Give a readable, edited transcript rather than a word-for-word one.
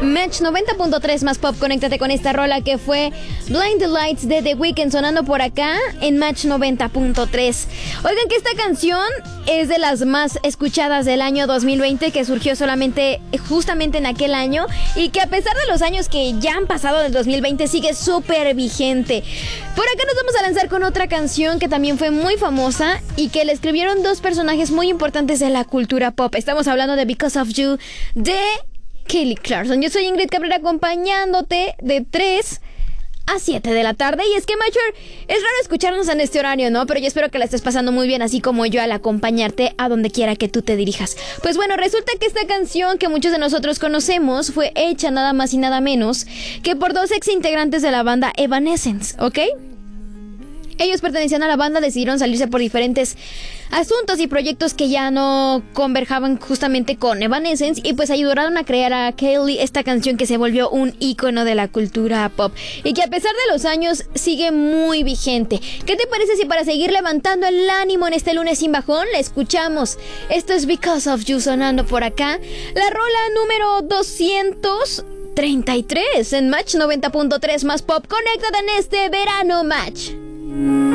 Match 90.3 más pop, conéctate con esta rola que fue Blind the Lights de The Weeknd sonando por acá en Match 90.3. Oigan que esta canción es de las más escuchadas del año 2020, que surgió justamente en aquel año, y que a pesar de los años que ya han pasado del 2020 sigue súper vigente. Por acá nos vamos a lanzar con otra canción que también fue muy famosa y que le escribieron dos personajes muy importantes de la cultura pop. Estamos hablando de Because of You de Kelly Clarkson. Yo soy Ingrid Cabrera acompañándote de 3 a 7 de la tarde. Y es que, Macher, es raro escucharnos en este horario, ¿no? Pero yo espero que la estés pasando muy bien, así como yo, al acompañarte a donde quiera que tú te dirijas. Pues bueno, resulta que esta canción que muchos de nosotros conocemos fue hecha nada más y nada menos que por dos ex integrantes de la banda Evanescence, ¿ok? Ellos pertenecían a la banda, decidieron salirse por diferentes asuntos y proyectos que ya no converjaban justamente con Evanescence, y pues ayudaron a crear a Kelly esta canción que se volvió un ícono de la cultura pop y que a pesar de los años sigue muy vigente. ¿Qué te parece si para seguir levantando el ánimo en este lunes sin bajón la escuchamos? Esto es Because of You sonando por acá, la rola número 233 en Match 90.3 más pop. Conéctate en este verano, Match.